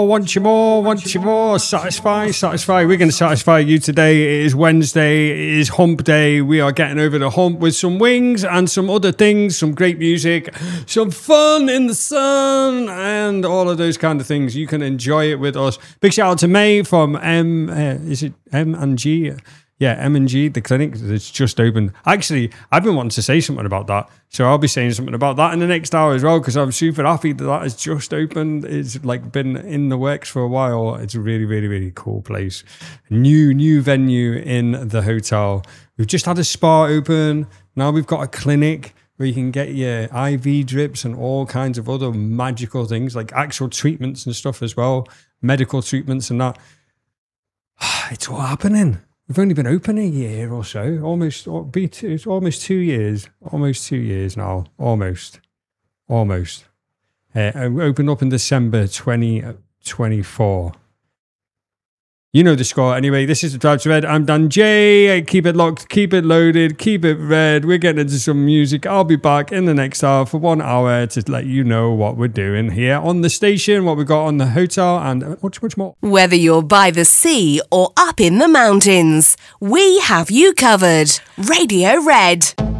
Want you more, satisfy. We're going to satisfy you today. It is Wednesday, it is hump day. We are getting over the hump with some wings and some other things, some great music, some fun in the sun, and all of those kind of things. You can enjoy it with us. Big shout out to May from M&G? Yeah, M&G, the clinic that's just opened. Actually, I've been wanting to say something about that. So I'll be saying something about that in the next hour as well, because I'm super happy that has just opened. It's like been in the works for a while. It's a really, really, really cool place. New venue in the hotel. We've just had a spa open. Now we've got a clinic where you can get your IV drips and all kinds of other magical things, like actual treatments and stuff as well. Medical treatments and that. It's all happening. We've only been open a year or so, it's almost 2 years. Almost 2 years now, almost. Opened up in December 2024. You know the score. Anyway, this is the Drive to Red. I'm Dan J. Keep it locked, keep it loaded, keep it red. We're getting into some music. I'll be back in the next hour for 1 hour to let you know what we're doing here on the station, what we got on the hotel, and much more. Whether you're by the sea or up in the mountains, we have you covered. Radio Red.